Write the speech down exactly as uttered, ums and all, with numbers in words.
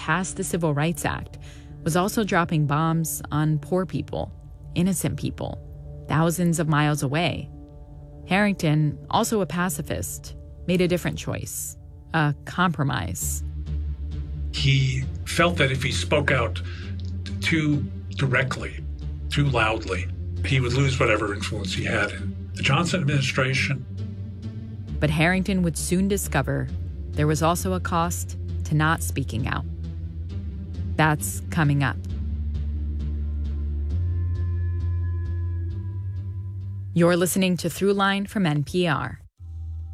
passed the Civil Rights Act was also dropping bombs on poor people, innocent people, thousands of miles away. Harrington, also a pacifist, made a different choice, a compromise. He felt that if he spoke out too directly, too loudly, he would lose whatever influence he had in the Johnson administration. But Harrington would soon discover there was also a cost to not speaking out. That's coming up. You're listening to Throughline from N P R.